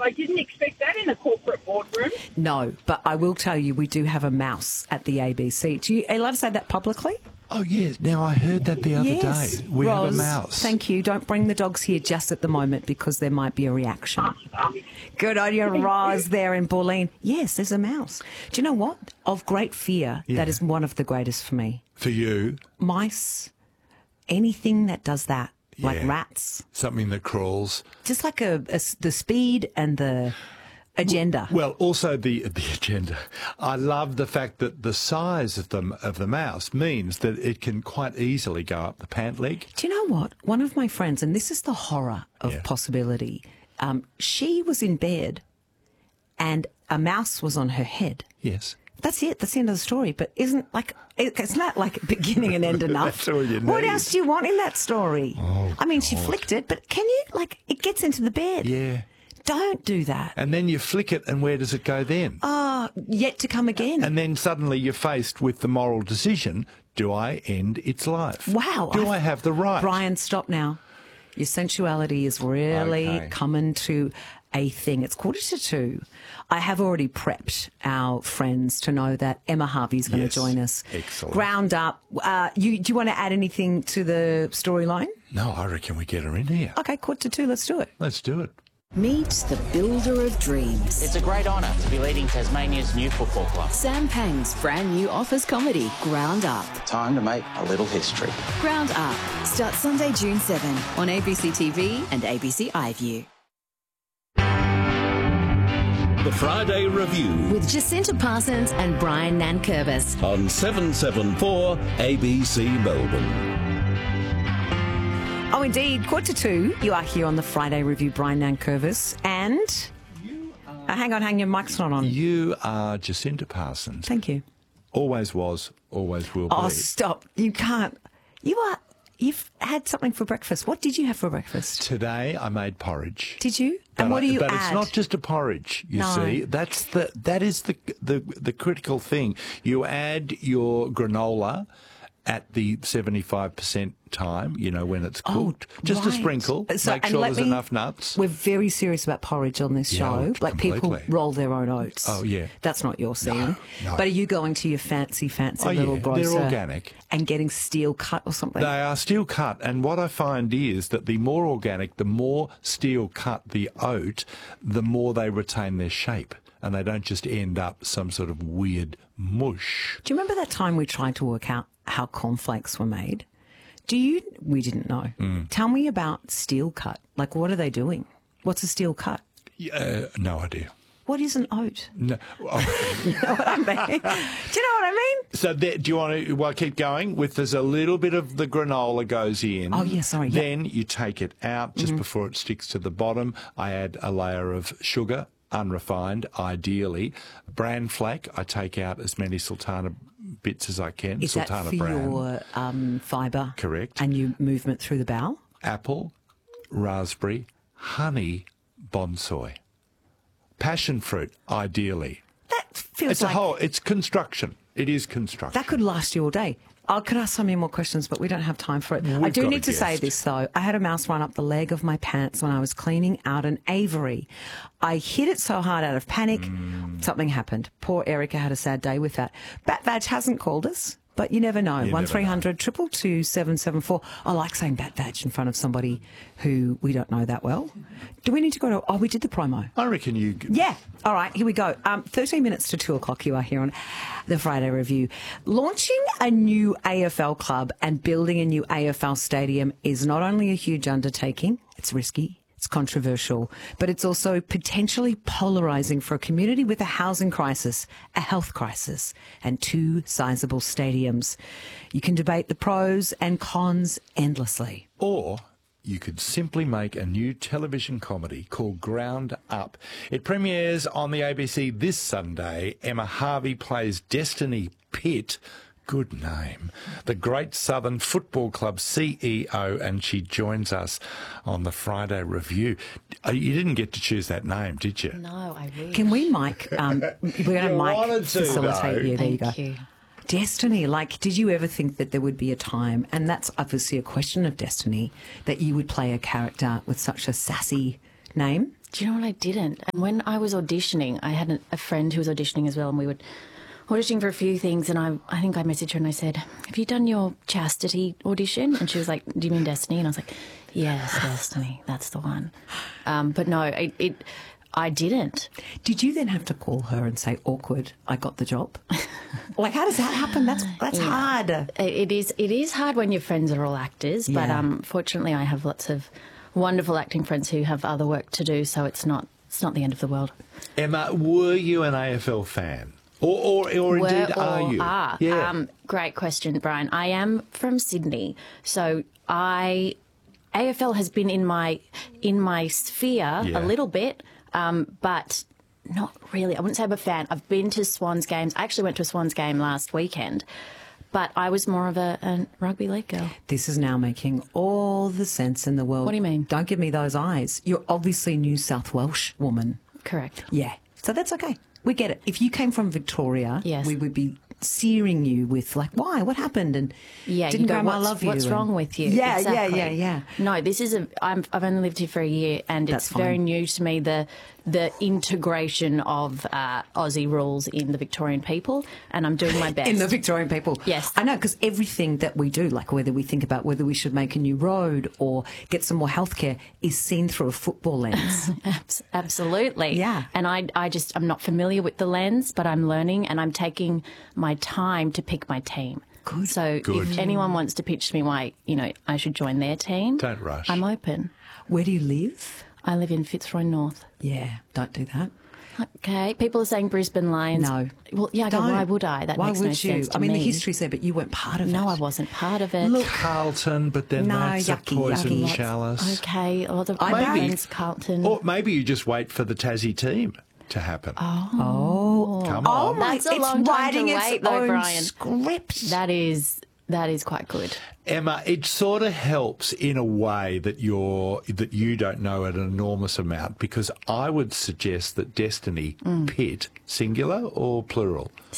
I didn't expect that in a corporate boardroom. No, but I will tell you, we do have a mouse at the ABC. Are you allowed to say that publicly? Oh, yes. Now, I heard that the other day. We have a mouse. Thank you. Don't bring the dogs here just at the moment because there might be a reaction. Good on you, Roz, there in Bulleen. Yes, there's a mouse. Do you know what? Of great fear, that is one of the greatest for me. For you? Mice, anything that does that, like rats. Something that crawls. Just like the speed and the agenda. Well, also the agenda. I love the fact that the size of the mouse means that it can quite easily go up the pant leg. Do you know what? One of my friends, and this is the horror of possibility, she was in bed and a mouse was on her head. Yes. That's it. That's the end of the story. But it's not like beginning and end enough. That's all you need. What else do you want in that story? Oh, I mean, she flicked it, but can you, it gets into the bed. Yeah. Don't do that. And then you flick it, and where does it go then? Yet to come again. And then suddenly you're faced with the moral decision, do I end its life? Wow. Do I have the right? Brian, stop now. Your sensuality is really coming to a thing. It's 1:45. I have already prepped our friends to know that Emma Harvey's going to join us. Excellent. Ground up. Do you want to add anything to the storyline? No, I reckon we get her in here. Okay, 1:45. Let's do it. Let's do it. Meet the builder of dreams. It's a great honour to be leading Tasmania's new football club. Sam Pang's brand new office comedy, Ground Up. Time to make a little history. Ground Up starts Sunday, June 7 on ABC TV and ABC iView. The Friday Review With Jacinta Parsons and Brian Nankervis on 774 ABC Melbourne. Oh, indeed. 1:45. You are here on the Friday Review, Brian Nankervis. And... hang on, your mic's not on. You are Jacinta Parsons. Thank you. Always was, always will be. Oh, stop. You can't. You've had something for breakfast. What did you have for breakfast? Today I made porridge. Did you? And what do you add? But it's not just a porridge, you see. That is the critical thing. You add your granola at the 75% time, when it's cooked. Just a sprinkle. So, make sure there's enough nuts. We're very serious about porridge on this show. Completely. People roll their own oats. Oh, yeah. That's not your scene. No. But are you going to your fancy little grocer? They're organic. And getting steel cut or something? They are steel cut. And what I find is that the more organic, the more steel cut the oat, the more they retain their shape. And they don't just end up some sort of weird mush. Do you remember that time we tried to work out how cornflakes were made? We didn't know. Tell me about steel cut. What are they doing? What's a steel cut? No idea. What is an oat? No. Oh. You know what I mean? Do you know what I mean? So do you want to keep going? There's a little bit of the granola goes in. Oh, yeah, sorry. Then you take it out just before it sticks to the bottom. I add a layer of sugar, unrefined, ideally. Bran flake, I take out as many sultana bits as I can. Is sultana that for bran. your fibre? Correct. And your movement through the bowel? Apple, raspberry, honey, bonsai. Passion fruit, ideally. That feels It's construction. It is construction. That could last you all day. I could ask so many more questions, but we don't have time for it. I do need to say this, though. I had a mouse run up the leg of my pants when I was cleaning out an aviary. I hit it so hard out of panic, something happened. Poor Erica had a sad day with that. Bat Vag hasn't called us, but you never know. 1300 222 774. I like saying Bat Vag in front of somebody who we don't know that well. Do we need to go to... Oh, we did the promo. I reckon you... Yeah. All right, here we go. 13 minutes to 2 o'clock, you are here on the Friday Review. Launching a new AFL club and building a new AFL stadium is not only a huge undertaking, it's risky, it's controversial, but it's also potentially polarising for a community with a housing crisis, a health crisis, and 2 sizable stadiums. You can debate the pros and cons endlessly. Or you could simply make a new television comedy called Ground Up. It premieres on the ABC this Sunday. Emma Harvey plays Destiny Pitt. Good name. The Great Southern Football Club CEO, and she joins us on the Friday Review. You didn't get to choose that name, did you? No, I wish. Can we, Mike? We're going to Mike facilitate you. There you go. Thank you. Destiny, did you ever think that there would be a time, and that's obviously a question of destiny, that you would play a character with such a sassy name? Do you know what I didn't? And when I was auditioning, I had a friend who was auditioning as well, and we were auditioning for a few things, and I think I messaged her and I said, have you done your Chastity audition? And she was like, do you mean Destiny? And I was like, yes, Destiny, that's the one. But no, I didn't. Did you then have to call her and say, awkward, I got the job? Like, how does that happen? That's hard. It is hard when your friends are all actors, but fortunately I have lots of wonderful acting friends who have other work to do, so it's not the end of the world. Emma, were you an AFL fan? Or indeed are you? Yeah. Great question, Brian. I am from Sydney, so AFL has been in my sphere a little bit, but not really. I wouldn't say I'm a fan. I've been to Swans games. I actually went to a Swans game last weekend, but I was more of a rugby league girl. This is now making all the sense in the world. What do you mean? Don't give me those eyes. You're obviously New South Welsh woman. Correct. Yeah. So that's okay. We get it. If you came from Victoria, yes, we would be searing you with, like, why? What happened? And didn't Grandma love you? What's wrong with you? Yeah, exactly. yeah. No, this is I've only lived here for a year, and it's very new to me, the integration of Aussie rules in the Victorian people, and I'm doing my best. In the Victorian people. Yes. I know, because everything that we do, like whether we think about whether we should make a new road or get some more healthcare, is seen through a football lens. Absolutely. Yeah. And I'm not familiar with the lens, but I'm learning, and I'm taking my time to pick my team. Good. So if anyone wants to pitch to me why, I should join their team, don't rush. I'm open. Where do you live? I live in Fitzroy North. Yeah, don't do that. Okay, people are saying Brisbane Lions. No. Well, yeah, why would I? That why makes would no you? sense to I mean, me. the history's there, but you weren't part of it. No, I wasn't part of it. Look, Carlton, but then No, that's yucky, a poison yucky. chalice. Okay, a lot of I my know. friends, Carlton. Or maybe you just wait for the Tassie team to happen. Oh, Come on. That's a it's long time writing to its wait, though, own Brian. script. That is quite good. Emma, it sort of helps in a way that you don't know an enormous amount, because I would suggest that Destiny Pitt, singular or plural?